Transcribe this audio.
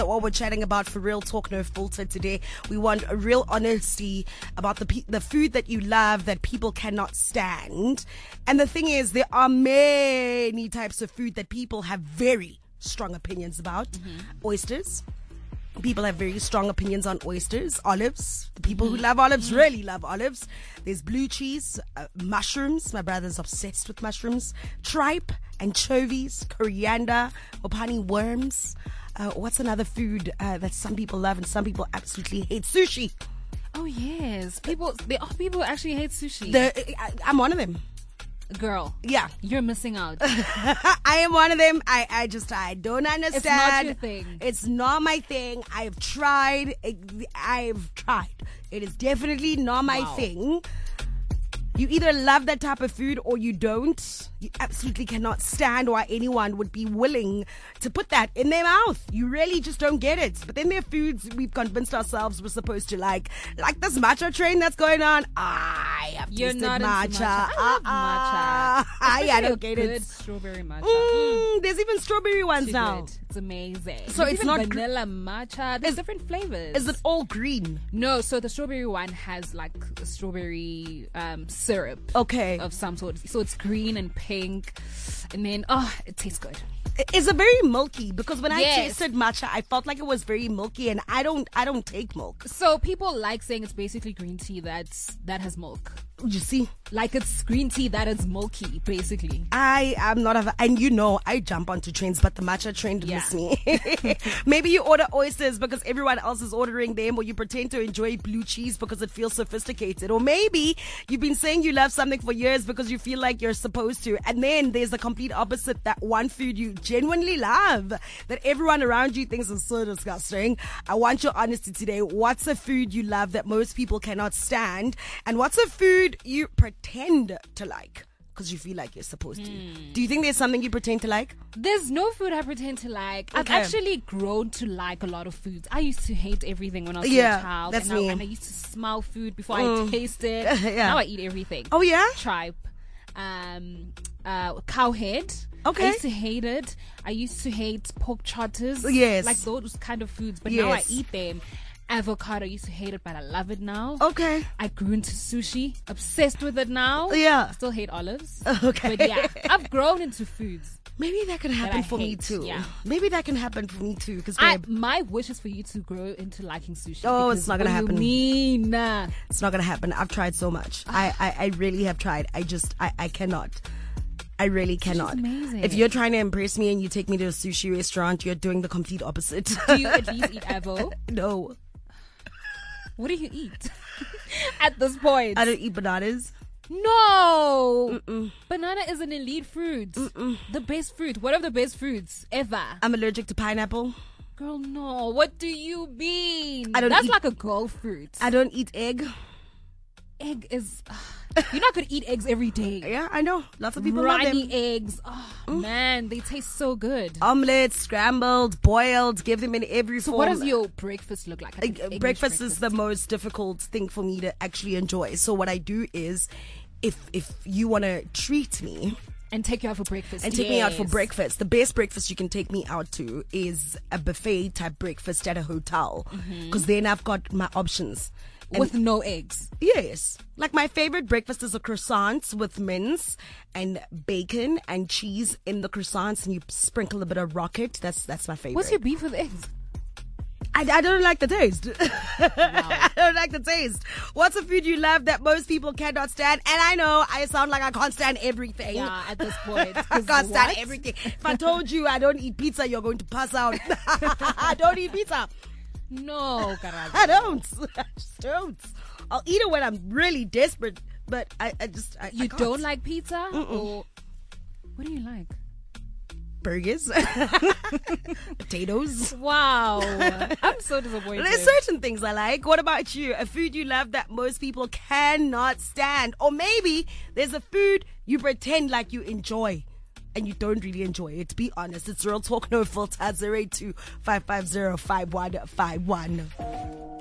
What we're chatting about for Real Talk No Filter today. We want a real honesty about the food that you love that people cannot stand. And the thing is, there are many types of food that people have very strong opinions about. Oysters. People have very strong opinions on oysters. Olives. The people who love olives really love olives. There's blue cheese, mushrooms. My brother's obsessed with mushrooms. Tripe, anchovies, coriander, opani worms. What's another food that some people love and some people absolutely hate? Sushi. Oh yes, people who actually hate sushi. I'm one of them. Girl, yeah, you're missing out. I am one of them. I don't understand. It's not your thing. It's not my thing. I've tried. It is definitely not my thing. You either love that type of food or you don't. You absolutely cannot stand why anyone would be willing to put that in their mouth. You really just don't get it. But then there are foods we've convinced ourselves we're supposed to like this matcha train that's going on. I have You're tasted not matcha. into matcha. I love matcha. I don't get good it. Strawberry matcha. There's even strawberry ones Too now. good. It's amazing. So There's it's even not vanilla matcha. There's different flavors. Is it all green? No, so the strawberry one has like a strawberry syrup. Okay. Of some sort. So it's green and pink. And then, it tastes good. Is it very milky? Because when I Yes. tasted matcha, I felt like it was very milky, and I don't take milk. So people like saying it's basically green tea that has milk. You see, Like it's green tea that is milky, basically. I am not and I jump onto trains, but the matcha train miss me. Maybe you order oysters because everyone else is ordering them, or you pretend to enjoy blue cheese because it feels sophisticated, or maybe you've been saying you love something for years because you feel like you're supposed to, and then there's the complete opposite, that one food you genuinely love that everyone around you thinks is so disgusting. I want your honesty today. What's a food you love that most people cannot stand, and what's a food you pretend to like because you feel like you're supposed to? Do you think there's something you pretend to like? There's no food I pretend to like. I've Okay. actually grown to like a lot of foods. I used to hate everything when I was a Yeah, child. that's and me. and I used to smell food before I taste it. Yeah. Now I eat everything. Oh yeah. Tripe, cow head. Okay. I used to hate it. I used to hate pork trotters. Yes. Like those kind of foods. But now I Yes. eat them. Avocado, I used to hate it, but I love it now. Okay. I grew into sushi, obsessed with it now. Yeah. Still hate olives. Okay. But yeah, I've grown into foods. Maybe that can happen I for me hate, too. yeah. Maybe that can happen for me too. Because My wish is for you to grow into liking sushi. Oh, because it's not gonna what happen. You mean? it's not gonna happen. I've tried so much. I really have tried. I cannot. I really cannot. amazing. If you're trying to impress me and you take me to a sushi restaurant, you're doing the complete opposite. Do you at least eat avo? No, What do you eat at this point? I don't eat bananas. No. Banana is an elite fruit. The best fruit. One of the best fruits ever. I'm allergic to pineapple. Girl, no. What do you mean? I don't That's eat- like a girl fruit. I don't eat egg. Egg is... You're not going to eat eggs every day. Yeah, I know. Lots of people love Runny them. eggs. Oh, man. They taste so good. Omelette, scrambled, boiled, give them in every So form. what does your breakfast look like? English breakfast is the most difficult thing for me to actually enjoy. So what I do is, if you want to treat me And take you out for breakfast. and take me out for Yes. breakfast, the best breakfast you can take me out to is a buffet type breakfast at a hotel, because then I've got my options. And With no eggs. yes, like my favorite breakfast is a croissant with mince and bacon and cheese in the croissants, and you sprinkle a bit of rocket. That's my favorite. What's your beef with eggs? I don't like the taste. I don't like the taste. What's a food you love that most people cannot stand? And I know I sound like I can't stand everything. Yeah, at this point. I can't stand everything. If I told you I don't eat pizza, you're going to pass out. I don't eat pizza. No, Karaji. I don't. I just don't. I'll eat it when I'm really desperate, but I You can't. don't like pizza? Or what do you like? Burgers, potatoes. Wow. I'm so disappointed. There's certain things I like. What about you? A food you love that most people cannot stand? Or maybe there's a food you pretend like you enjoy and you don't really enjoy it. Be honest. It's Real Talk No Filter. 082 550 5151.